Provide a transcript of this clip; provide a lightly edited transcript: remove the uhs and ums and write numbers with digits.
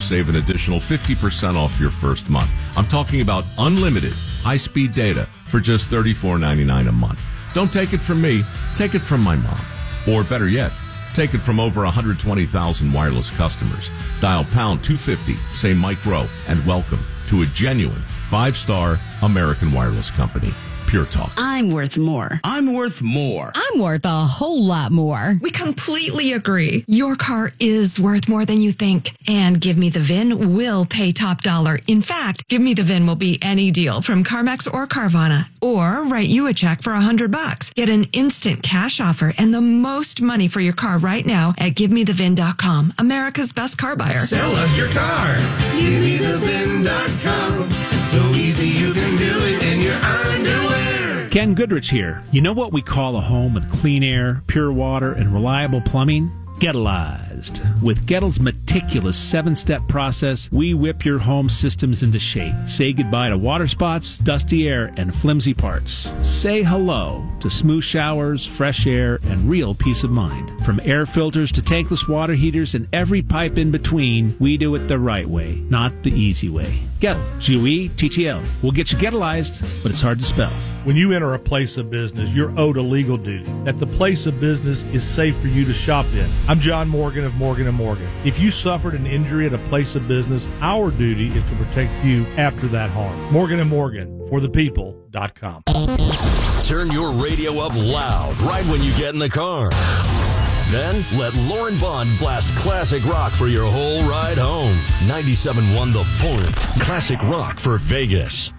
save an additional 50% off your first month. I'm talking about unlimited high-speed data for just $34.99 a month. Don't take it from me. Take it from my mom. Or better yet, take it from over 120,000 wireless customers. Dial pound 250, say Mike Rowe, and welcome to a genuine 5-star American wireless company. Pure Talk. I'm worth more. I'm worth more. I'm worth a whole lot more. We completely agree. Your car is worth more than you think. And Give Me the VIN will pay top dollar. In fact, Give Me the VIN will be any deal from CarMax or Carvana. Or write you a check for $100. Get an instant cash offer and the most money for your car right now at GiveMeTheVIN.com. America's best car buyer. Sell us your car. GiveMeTheVIN.com. So easy you can do it in your underwear. Ken Goodrich here. You know what we call a home with clean air, pure water, and reliable plumbing? Gettleized. With Gettle's meticulous 7-step process, we whip your home systems into shape. Say goodbye to water spots, dusty air, and flimsy parts. Say hello to smooth showers, fresh air, and real peace of mind. From air filters to tankless water heaters and every pipe in between, we do it the right way, not the easy way. Gettle. G-U-E-T-T-L. We'll get you Gettleized, but it's hard to spell. When you enter a place of business, you're owed a legal duty that the place of business is safe for you to shop in. I'm John Morgan of Morgan & Morgan. If you suffered an injury at a place of business, our duty is to protect you after that harm. Morgan & Morgan, for the people.com. Turn your radio up loud right when you get in the car. Then let Lauren Bond blast classic rock for your whole ride home. 97.1 The Point. Classic rock for Vegas.